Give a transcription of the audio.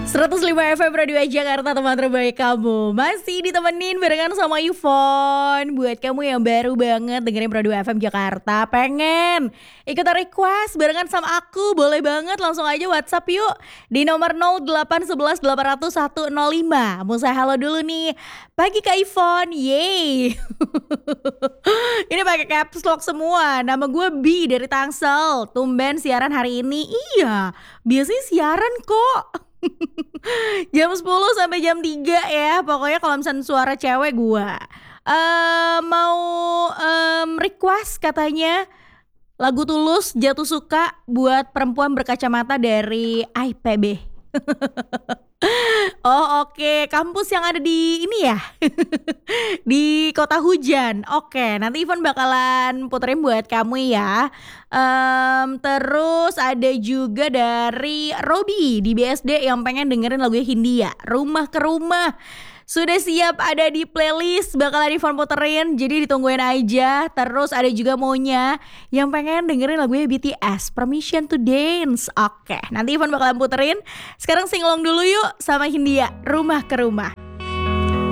105 FM Radio Jakarta, teman terbaik kamu. Masih ditemenin barengan sama Yvonne. Buat kamu yang baru banget dengerin Radio FM Jakarta, pengen ikutan request barengan sama aku, boleh banget langsung aja WhatsApp yuk di nomor 0811 800 105. Mau saya halo dulu nih. Pagi Kak Yvonne, yeay. Ini pakai caps lock semua. Nama gue B dari Tangsel. Tumben siaran hari ini. Iya, biasanya siaran kok. Jam 10 sampai jam 3 ya. Pokoknya kalau misalnya suara cewek gua mau request katanya lagu Tulus Jatuh Suka buat perempuan berkacamata dari IPB. Oh oke, kampus yang ada di ini ya. Di kota hujan. Oke, nanti Ivan bakalan puterin buat kamu ya. Terus ada juga dari Robi di BSD yang pengen dengerin lagunya Hindia, Rumah ke Rumah. Sudah siap ada di playlist, bakalan Ivan puterin, jadi ditungguin aja. Terus ada juga Monya yang pengen dengerin lagunya BTS, Permission to Dance. Oke, nanti Ivan bakalan puterin. Sekarang singlong dulu yuk sama Hindia, Rumah ke Rumah.